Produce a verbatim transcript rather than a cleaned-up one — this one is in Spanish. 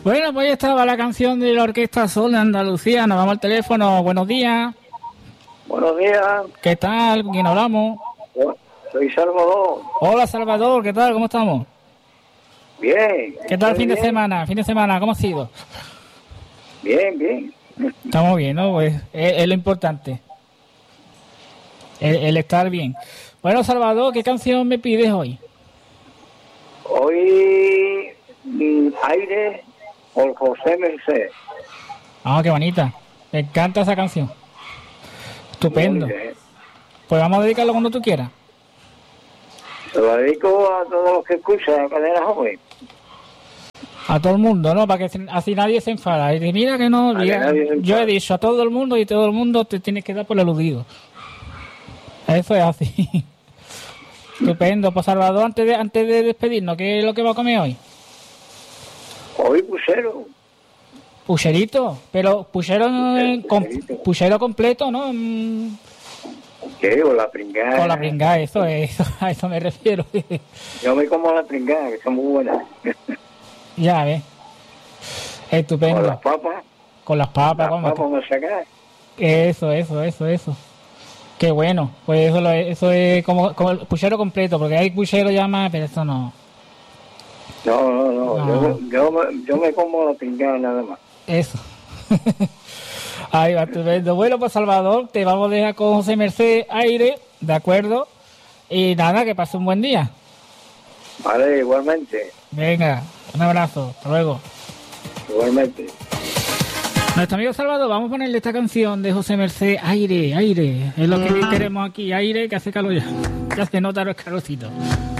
Bueno, pues ahí estaba la canción de la Orquesta Sol de Andalucía. Nos vamos al teléfono. Buenos días. Buenos días. ¿Qué tal? ¿Con quién hablamos? Soy Salvador. Hola, Salvador. ¿Qué tal? ¿Cómo estamos? Bien. ¿Qué tal el fin bien. de semana? ¿Fin de semana? ¿Cómo ha sido? Bien, bien. Estamos bien, ¿no? Pues es, es lo importante. El, el estar bien. Bueno, Salvador, ¿qué canción me pides hoy? Hoy mm, Aire por José Merced. Ah, qué bonita. Me encanta esa canción. Estupendo. Muy bien. Pues vamos a dedicarlo cuando tú quieras. Se lo dedico a todos los que escuchan la cadena joven. A todo el mundo, ¿no? Para que así nadie se enfada. Y dice, mira que no, Para que diga, nadie se enfade. yo he dicho a todo el mundo y todo el mundo te tienes que dar por el aludido. Eso es así. Estupendo. Pues Salvador, antes de antes de despedirnos, ¿qué es lo que va a comer hoy? Hoy pusero. Pucherito, pero puchero, Puchero, com, pucherito. puchero completo, ¿no? Mm, ¿Qué? O la pringada. Con la pringada, eso es, eso, a eso me refiero. Yo me como la pringada, que son muy buenas. Ya ves. Estupendo. Con las papas. Con las papas, Las con papas me sacan. Eso, eso, eso, eso. Qué bueno. Pues eso, lo, eso es como, como el puchero completo, porque hay puchero ya más, pero eso no. No, no, no. No. Yo, yo, me- yo me como la pringada nada más. Eso. Ahí va, estupendo. Bueno, pues Salvador, te vamos a dejar con José Merced Aire, ¿de acuerdo? Y nada, que pase un buen día. Vale, igualmente. Venga, un abrazo. Hasta luego. Igualmente. Nuestro amigo Salvador, vamos a ponerle esta canción de José Merced, Aire, aire. Es lo que queremos aquí, aire, que hace calor ya. Ya se nota los calorcitos.